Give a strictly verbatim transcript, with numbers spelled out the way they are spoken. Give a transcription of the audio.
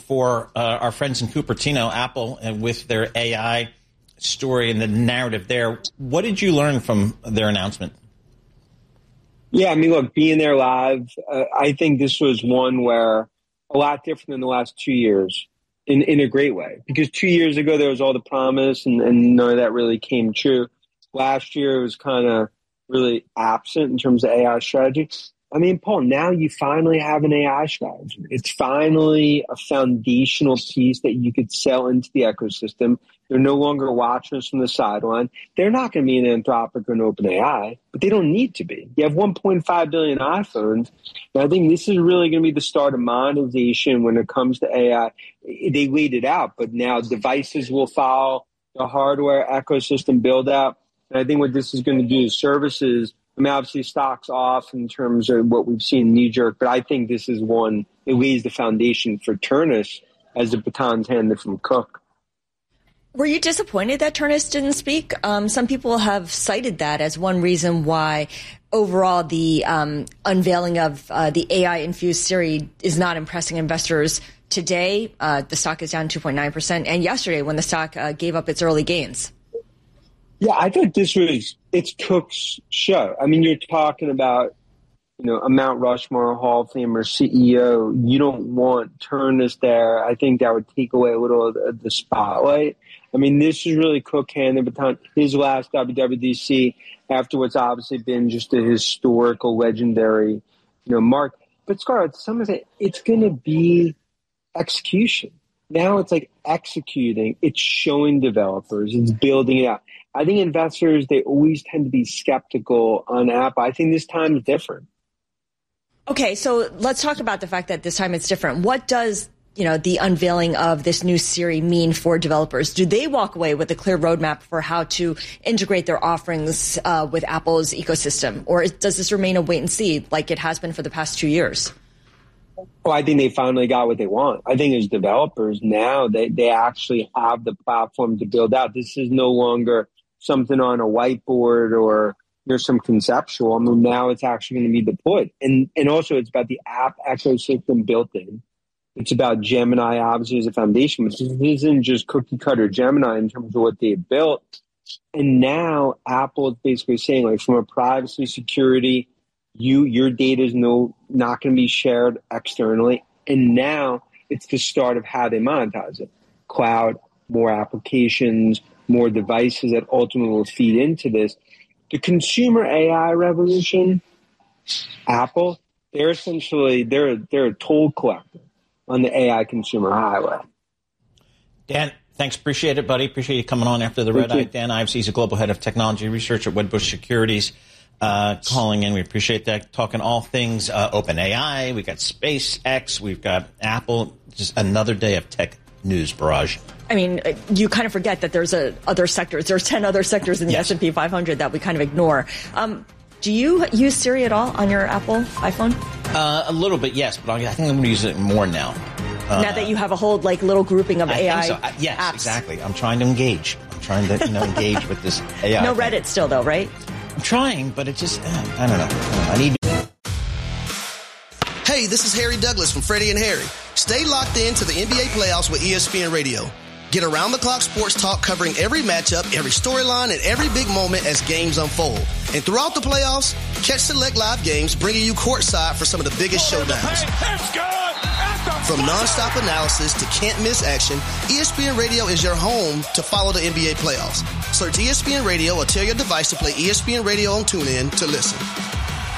for uh, our friends in Cupertino, Apple, and with their A I story and the narrative there. What did you learn from their announcement? Yeah, I mean, look, being there live, uh, I think this was one where a lot different than the last two years in, in a great way. Because two years ago, there was all the promise and, and none of that really came true. Last year, it was kind of really absent in terms of A I strategy. I mean, Paul, now you finally have an A I strategy. It's finally a foundational piece that you could sell into the ecosystem. They're no longer watching us from the sideline. They're not going to be an Anthropic or an OpenAI, but they don't need to be. You have one point five billion iPhones, and I think this is really going to be the start of monetization when it comes to A I. They laid it out, but now devices will follow the hardware ecosystem build out. And I think what this is going to do is services. I mean, obviously, stocks off in terms of what we've seen knee-jerk, but I think this is one that lays the foundation for Turnus as the baton's handed from Cook. Were you disappointed that Turnus didn't speak? Um, some people have cited that as one reason why overall the um, unveiling of uh, the A I-infused Siri is not impressing investors. Today, uh, the stock is down two point nine percent, and yesterday when the stock uh, gave up its early gains. Yeah, I thought this was, it's Cook's show. I mean, you're talking about, you know, a Mount Rushmore Hall of Famer C E O. You don't want Turnus there. I think that would take away a little of the, the spotlight. I mean, this is really Cook handing the baton. His last W W D C after what's obviously been just a historical, legendary, you know, mark. But Scarlett, some of it, it's going to be execution. Now it's like executing. It's showing developers. It's building it out. I think investors, they always tend to be skeptical on Apple. I think this time is different. Okay, so let's talk about the fact that this time it's different. What does, you know, the unveiling of this new Siri mean for developers? Do they walk away with a clear roadmap for how to integrate their offerings uh, with Apple's ecosystem? Or does this remain a wait and see like it has been for the past two years? Oh, I think they finally got what they want. I think as developers now, they, they actually have the platform to build out. This is no longer something on a whiteboard or there's some conceptual. I mean, now it's actually going to be deployed. And and also it's about the app ecosystem built in. It's about Gemini, obviously, as a foundation. But this isn't just cookie cutter Gemini in terms of what they built. And now Apple is basically saying, like, from a privacy security, you your data is no not going to be shared externally. And now it's the start of how they monetize it. Cloud, more applications, more devices that ultimately will feed into this. The consumer A I revolution, Apple, they're essentially, they're, they're a toll collector on the A I consumer highway. Dan, thanks. Appreciate it, buddy. Appreciate you coming on after the Thank red you. eye. Dan Ives, he's a global head of technology research at Wedbush Securities, uh, calling in. We appreciate that. Talking all things uh, OpenAI. We got SpaceX. We've got Apple. Just another day of tech news barrage. I mean, you kind of forget that there's a, other sectors. There's ten other sectors in the yes. S and P five hundred that we kind of ignore. Um, do you use Siri at all on your Apple iPhone? Uh, a little bit, yes, but I think I'm going to use it more now. Uh, now that you have a whole like little grouping of I A I think so. I, yes, apps. Exactly. I'm trying to engage. I'm trying to you know, engage with this A I. No thing. Reddit still, though, right? I'm trying, but it just, uh, I don't know. I need Hey, this is Harry Douglas from Freddie and Harry. Stay locked in to the N B A playoffs with E S P N Radio. Get around-the-clock sports talk covering every matchup, every storyline, and every big moment as games unfold. And throughout the playoffs, catch select live games bringing you courtside for some of the biggest showdowns. From nonstop analysis to can't-miss action, E S P N Radio is your home to follow the N B A playoffs. Search E S P N Radio or tell your device to play E S P N Radio on TuneIn to listen.